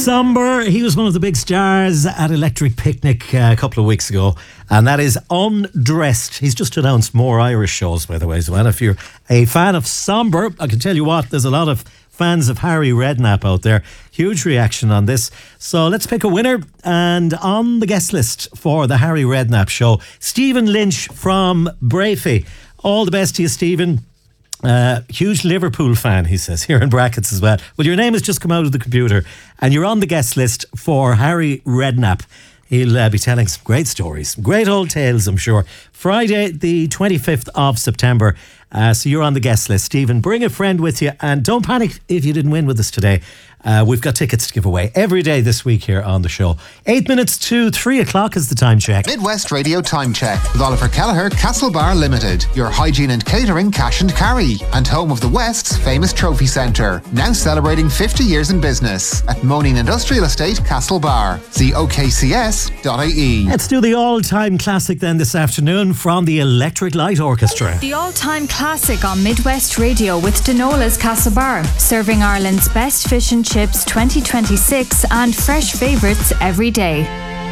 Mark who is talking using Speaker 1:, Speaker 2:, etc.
Speaker 1: Somber, he was one of the big stars at Electric Picnic a couple of weeks ago, and that is Undressed. He's just announced more Irish shows, by the way, as well. If you're a fan of Somber, I can tell you what, there's a lot of fans of Harry Redknapp out there. Huge reaction on this. So let's pick a winner. And on the guest list for the Harry Redknapp show, Stephen Lynch from Brafey. All the best to you, Stephen. Huge Liverpool fan, he says, here in brackets as well. Well, your name has just come out of the computer and you're on the guest list for Harry Redknapp. He'll be telling some great stories, great old tales, I'm sure. Friday, the 25th of September. So you're on the guest list, Stephen. Bring a friend with you and don't panic if you didn't win with us today. We've got tickets to give away every day this week here on the show. 8 minutes to 3 o'clock is the time check.
Speaker 2: Midwest Radio Time Check with Oliver Kelleher, Castlebar Limited. Your hygiene and catering cash and carry. And home of the West's famous trophy centre. Now celebrating 50 years in business at Moaning Industrial Estate, Castlebar. See okcs.ie.
Speaker 1: Let's do the all-time classic then this afternoon from the Electric Light Orchestra.
Speaker 3: The all-time classic on Midwest Radio with Denola's Castlebar. Serving Ireland's best fish and chips 2026 and fresh favourites every day.